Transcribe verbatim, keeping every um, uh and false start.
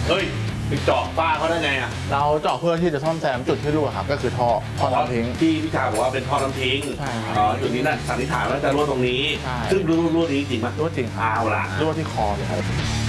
เฮ้ยไปเจาะฝ้าเขาได้ไงอ่ะเราเจาะเพื่อที่จะซ่อมแซมจุดที่รั่วครับก็คือท่อท่อน้ำทิ้งที่พี่ชาบอกว่าเป็นท่อน้ำทิ้งอ๋อจุดนี้น่ะสันนิษฐานว่าจะรั่วตรงนี้ซึ่งรั่วรั่วนี้จริงไหมรั่วจริงครับเอาล่ะรั่วที่คอเลยครับ